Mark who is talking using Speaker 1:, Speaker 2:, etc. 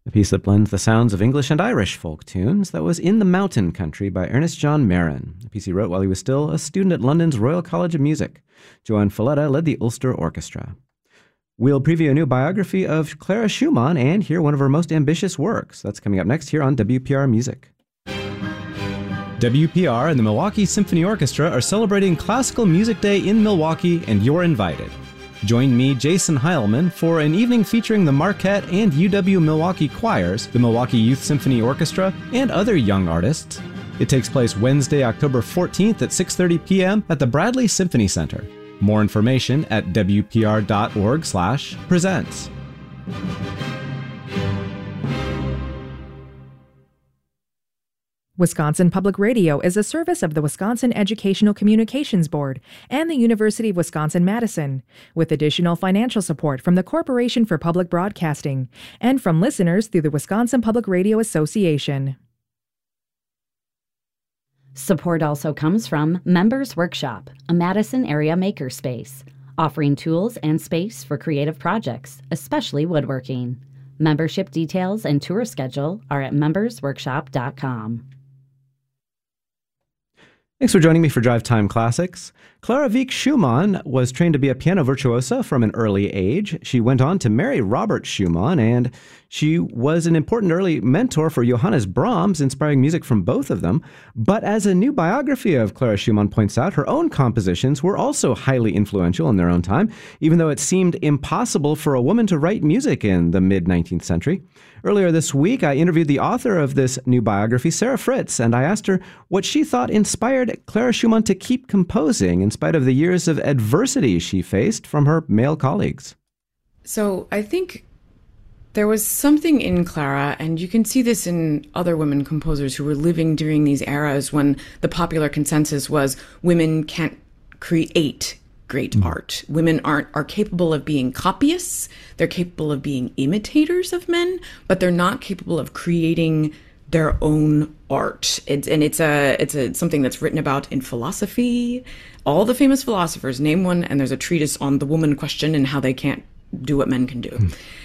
Speaker 1: a piece that blends the sounds of English and Irish folk tunes. That was In the Mountain Country by Ernest John Marin, a piece he wrote while he was still a student at London's Royal College of Music. Joanne Folletta led the Ulster Orchestra. We'll preview a new biography of Clara Schumann and hear one of her most ambitious works. That's coming up next here on WPR Music. WPR and the Milwaukee Symphony Orchestra are celebrating Classical Music Day in Milwaukee, and you're invited. Join me, Jason Heilman, for an evening featuring the Marquette and UW Milwaukee choirs, the Milwaukee Youth Symphony Orchestra, and other young artists. It takes place Wednesday, October 14th at 6:30 p.m. at the Bradley Symphony Center. More information at wpr.org/presents.
Speaker 2: Wisconsin Public Radio is a service of the Wisconsin Educational Communications Board and the University of Wisconsin-Madison, with additional financial support from the Corporation for Public Broadcasting and from listeners through the Wisconsin Public Radio Association.
Speaker 3: Support also comes from Members Workshop, a Madison area makerspace, offering tools and space for creative projects, especially woodworking. Membership details and tour schedule are at membersworkshop.com.
Speaker 1: Thanks for joining me for Drive Time Classics. Clara Wieck Schumann was trained to be a piano virtuosa from an early age. She went on to marry Robert Schumann, and she was an important early mentor for Johannes Brahms, inspiring music from both of them. But as a new biography of Clara Schumann points out, her own compositions were also highly influential in their own time, even though it seemed impossible for a woman to write music in the mid-19th century. Earlier this week, I interviewed the author of this new biography, Sarah Fritz, and I asked her what she thought inspired Clara Schumann to keep composing in spite of the years of adversity she faced from her male colleagues.
Speaker 4: So I think there was something in Clara, and you can see this in other women composers who were living during these eras when the popular consensus was women can't create great art. Women are capable of being copyists, they're capable of being imitators of men, but they're not capable of creating their own art. It's something that's written about in philosophy. All the famous philosophers, name one, and there's a treatise on the woman question and how they can't do what men can do.